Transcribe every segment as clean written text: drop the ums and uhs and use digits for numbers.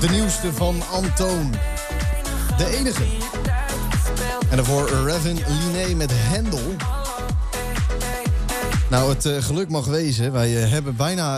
De nieuwste van Antoon. De enige. En daarvoor Ravin Liné met Hendel. Nou, het geluk mag wezen. Wij hebben bijna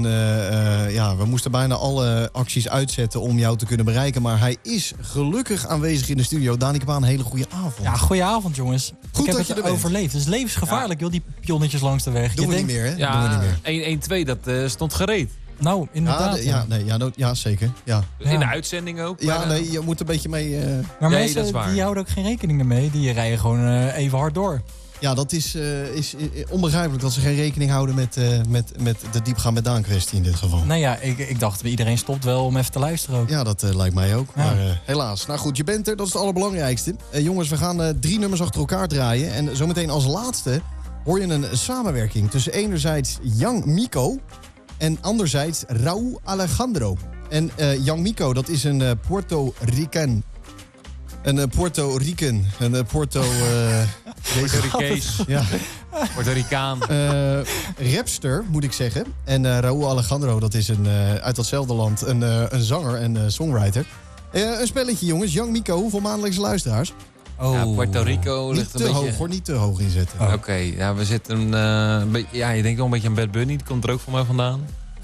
we moesten bijna alle acties uitzetten om jou te kunnen bereiken. Maar hij is gelukkig aanwezig in de studio. Dani Baan, een hele goede avond. Ja, goeie avond, jongens. Goed ik dat heb je het er overleefd. Het is levensgevaarlijk, joh, die pionnetjes langs de weg. Doen we niet meer, hè? Ja, Doen we niet meer. 1-2, dat stond gereed. Nou, inderdaad. Ja, zeker. Ja. In de uitzending ook. Ja, nee, je moet een beetje mee... Maar Nee, mensen dat is waar. die houden ook geen rekening ermee. Die rijden gewoon even hard door. Ja, dat is onbegrijpelijk dat ze geen rekening houden met de diepgaan met Daan kwestie in dit geval. Nou ja, ik dacht, iedereen stopt wel om even te luisteren ook. Ja, dat lijkt mij ook. Ja. Maar helaas. Nou goed, je bent er. Dat is het allerbelangrijkste. Jongens, we gaan 3 nummers achter elkaar draaien. En zometeen als laatste hoor je een samenwerking tussen enerzijds Young Miko en anderzijds Raúl Alejandro. En Young Miko, dat is een Puerto Rican. Een Puerto Rican. Een Puerto Rica's. Ja. Puerto Ricaan. Rapster, moet ik zeggen. En Raúl Alejandro, dat is uit datzelfde land een zanger en songwriter. Een spelletje, jongens. Young Miko, hoeveel maandelijkse luisteraars? Oh. Ja, Puerto Rico Niet ligt te een beetje... hoog, hoor. Niet te hoog inzetten. Oh. Oké, ja, we zitten je denkt wel een beetje aan Bad Bunny. Die komt er ook voor mij vandaan.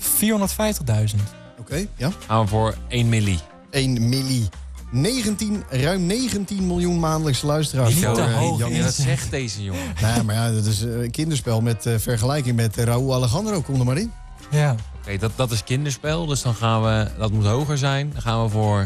450.000. Oké, ja. Gaan we voor 1 milli. 1 milli. Ruim 19 miljoen maandelijkse luisteraars. Niet voor, te hoog, Young Ja, Miko. dat zegt deze jongen. Nee, maar ja, dat is een kinderspel met vergelijking met Raúl Alejandro. Kom er maar in. Ja. Oké, dat is kinderspel. Dus dan gaan we... Dat moet hoger zijn. Dan gaan we voor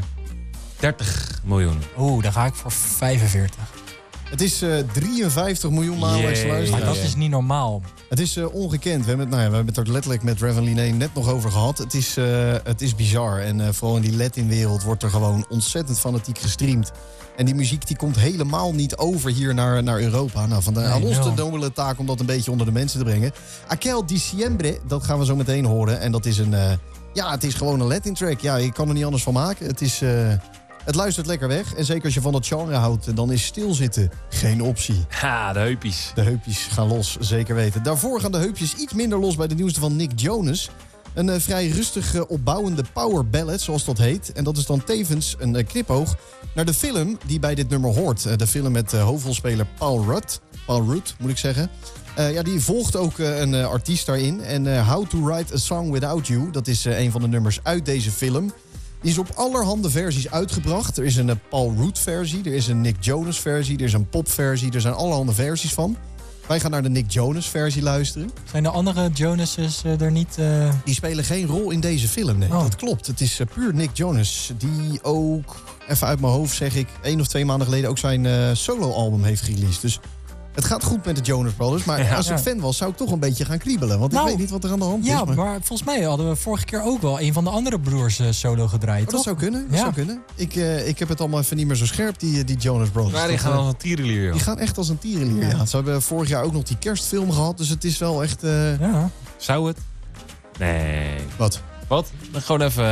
30 miljoen. Oeh, dan ga ik voor 45. Het is 53 miljoen maandelijkse Jee. luisteraars. Maar dat is niet normaal. Het is ongekend. We hebben het er letterlijk met Ravin Liné net nog over gehad. Het is bizar. En vooral in die Latin-wereld wordt er gewoon ontzettend fanatiek gestreamd. En die muziek die komt helemaal niet over hier naar Europa. Nou, aan ons de nobele taak om dat een beetje onder de mensen te brengen. Aquel Diciembre, dat gaan we zo meteen horen. En dat is het is gewoon een Latin-track. Ja, je kan er niet anders van maken. Het luistert lekker weg. En zeker als je van dat genre houdt, dan is stilzitten geen optie. Ha, de heupjes. De heupjes gaan los, zeker weten. Daarvoor gaan de heupjes iets minder los bij de nieuwste van Nick Jonas. Een vrij rustig opbouwende power ballad, zoals dat heet. En dat is dan tevens een knipoog naar de film die bij dit nummer hoort. De film met hoofdrolspeler Paul Rudd, moet ik zeggen. Die volgt ook een artiest daarin. En How to Write a Song Without You, dat is een van de nummers uit deze film. Die is op allerhande versies uitgebracht. Er is een Paul Rudd versie, er is een Nick Jonas versie, er is een popversie. Er zijn allerhande versies van. Wij gaan naar de Nick Jonas versie luisteren. Zijn de andere Jonases er niet... Die spelen geen rol in deze film, nee. Oh. Dat klopt. Het is puur Nick Jonas. Die ook, even uit mijn hoofd zeg ik, 1 of 2 maanden geleden ook zijn soloalbum heeft gereleased. Dus het gaat goed met de Jonas Brothers. Maar als ik fan was, zou ik toch een beetje gaan kriebelen. Want ik weet niet wat er aan de hand is. Ja, maar volgens mij hadden we vorige keer ook wel een van de andere broers solo gedraaid, Dat toch? zou kunnen. Ja. Zou kunnen. Ik heb het allemaal even niet meer zo scherp, die Jonas Brothers. Maar die gaan als een tierenlier, joh. Die gaan echt als een tierenlier. Ja. Ze hebben vorig jaar ook nog die kerstfilm gehad. Dus het is wel echt... Ja. Zou het? Nee. Wat? Wat? Dan gewoon even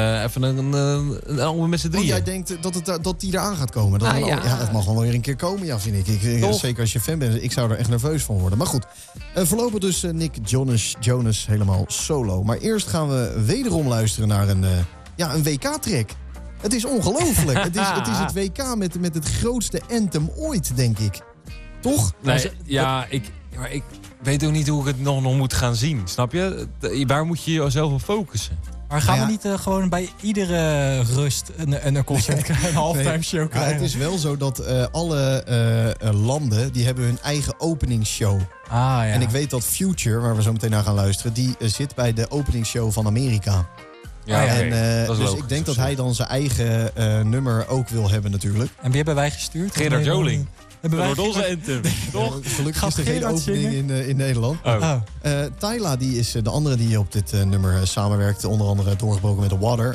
een album met z'n Want drieën. jij denkt dat die eraan gaat komen. Dat het mag wel weer een keer komen, ja, vind ik. Zeker als je fan bent. Ik zou er echt nerveus van worden. Maar goed, voorlopig dus Nick Jonas helemaal solo. Maar eerst gaan we wederom luisteren naar een WK-track. Het is ongelooflijk. het is het WK met het grootste anthem ooit, denk ik. Toch? Nee, maar ik weet ook niet hoe ik het nog moet gaan zien. Snap je? Waar moet je jezelf op focussen? Maar gaan we niet gewoon bij iedere rust een concert krijgen, een halftime show krijgen? Ja, het is wel zo dat alle landen die hebben hun eigen openingsshow. Ja. En ik weet dat Future, waar we zo meteen naar gaan luisteren, die zit bij de openingsshow van Amerika. Ja, en, dat is dus logisch, ik denk dat zo. hij dan zijn eigen nummer ook wil hebben natuurlijk. En wie hebben wij gestuurd? Gerard Joling. Hebben Dat wij wordt onze anthem. Toch? Gelukkig Gaat is er geen Gerard opening in Nederland. Oh. Tyla, die is de andere die op dit nummer samenwerkt. Onder andere doorgebroken met The Water.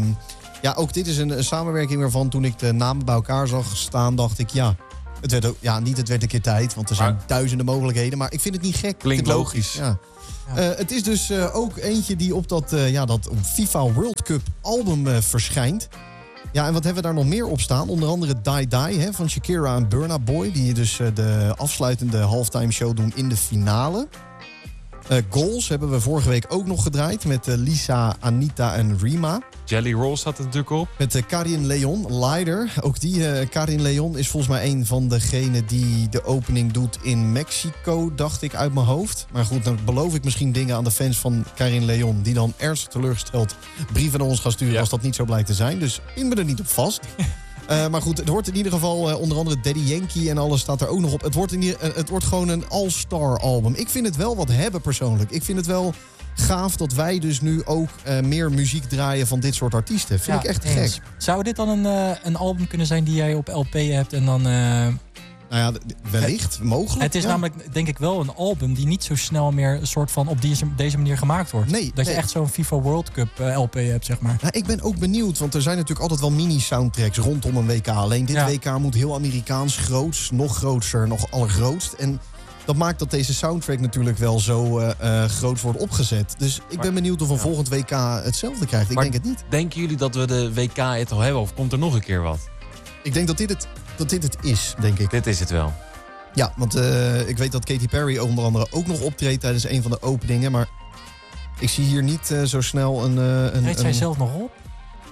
Ook dit is een samenwerking waarvan toen ik de namen bij elkaar zag staan, dacht ik het werd ook, het werd een keer tijd. Want er zijn duizenden mogelijkheden. Maar ik vind het niet gek. Klinkt logisch. Ja. Het is dus ook eentje die op dat FIFA World Cup album verschijnt. Ja, en wat hebben we daar nog meer op staan? Onder andere Die Die van Shakira en Burna Boy. Die dus de afsluitende halftime show doen in de finale. Goals hebben we vorige week ook nog gedraaid met Lisa, Anita en Rima. Jelly Roll staat er natuurlijk op. Met Karin Leon, Leider. Ook die Karin Leon is volgens mij een van degenen die de opening doet in Mexico, dacht ik uit mijn hoofd. Maar goed, dan beloof ik misschien dingen aan de fans van Karin Leon, die dan ernstig teleurgesteld brieven naar ons gaan sturen als dat niet zo blijkt te zijn. Dus pin me er niet op vast. Maar goed, het wordt in ieder geval onder andere Daddy Yankee en alles staat er ook nog op. Het wordt gewoon een all-star album. Ik vind het wel wat hebben persoonlijk. Ik vind het wel gaaf dat wij dus nu ook meer muziek draaien van dit soort artiesten. Vind ik echt eens. gek. Zou dit dan een album kunnen zijn die jij op LP hebt en dan... Nou ja, wellicht, mogelijk. Het is namelijk, denk ik, wel een album die niet zo snel meer een soort van op deze manier gemaakt wordt. Nee, dat je echt zo'n FIFA World Cup LP hebt, zeg maar. Nou, ik ben ook benieuwd, want er zijn natuurlijk altijd wel mini-soundtracks rondom een WK. Alleen dit WK moet heel Amerikaans, groots, nog grootser, nog allergrootst. En dat maakt dat deze soundtrack natuurlijk wel zo groot wordt opgezet. Dus ik ben benieuwd of een volgend WK hetzelfde krijgt. Ik denk het niet. Denken jullie dat we de WK het al hebben of komt er nog een keer wat? Ik denk dat dit het is, denk ik. Dit is het wel. Ja, want ik weet dat Katy Perry onder andere ook nog optreedt tijdens een van de openingen. Maar ik zie hier niet zo snel een... Treedt zij zelf nog op?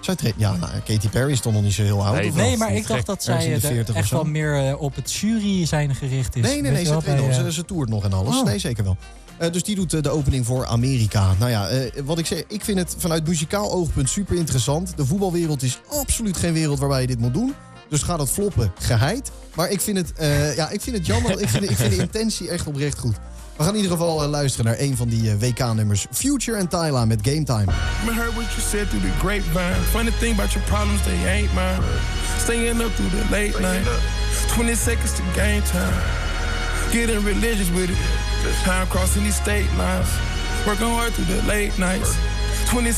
Katy Perry is toch nog niet zo heel oud. Nee, maar ik dacht dat zij echt wel meer op het jury zijn gericht is. Nee, ze toert nog en alles. Oh. Nee, zeker wel. Dus die doet de opening voor Amerika. Nou ja, wat ik zeg, ik vind het vanuit muzikaal oogpunt super interessant. De voetbalwereld is absoluut geen wereld waarbij je dit moet doen. Dus gaat het floppen, geheid. Maar ik vind het jammer. Ik vind de intentie echt oprecht goed. We gaan in ieder geval luisteren naar een van die WK-nummers. Future en Tyla met Game Time. I heard what you said through the grapevine. Funny thing about your problems, they ain't mine. Staying up through the late night. 20 seconds to game time. Getting religious with it. Time crossing these state lines. Working hard through the late nights. 20